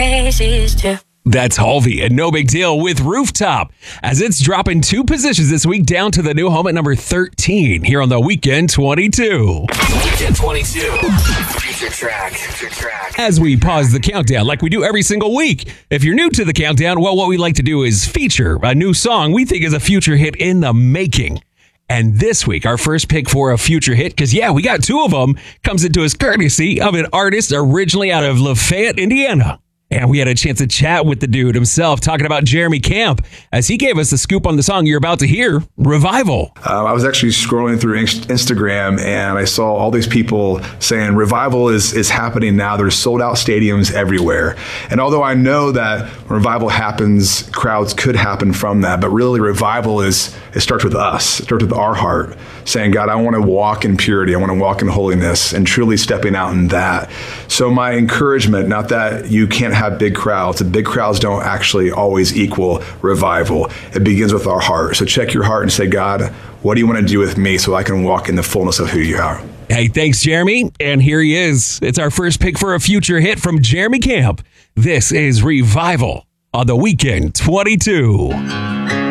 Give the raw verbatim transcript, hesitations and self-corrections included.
crazies too. That's Halvey and No Big Deal with Rooftop, as it's dropping two positions this week down to the new home at number thirteen here on the Weekend twenty-two. Weekend twenty-two. Future track. Future track. As we pause the countdown like we do every single week. If you're new to the countdown, well, what we like to do is feature a new song we think is a future hit in the making. And this week, our first pick for a future hit, because yeah, we got two of them, comes into us courtesy of an artist originally out of Lafayette, Indiana. And we had a chance to chat with the dude himself, talking about Jeremy Camp, as he gave us the scoop on the song you're about to hear, Revival. Uh, I was actually scrolling through Inst- Instagram, and I saw all these people saying Revival is, is happening now. There's sold out stadiums everywhere. And although I know that when Revival happens, crowds could happen from that, but really Revival is, it starts with us. It starts with our heart, saying, God, I want to walk in purity. I want to walk in holiness, and truly stepping out in that. So my encouragement, not that you can't have big crowds. The big crowds don't actually always equal revival. It begins with our heart. So check your heart and say, God, what do you want to do with me so I can walk in the fullness of who you are? Hey, thanks, Jeremy. And here he is. It's our first pick for a future hit from Jeremy Camp. This is Revival on the Weekend twenty-two.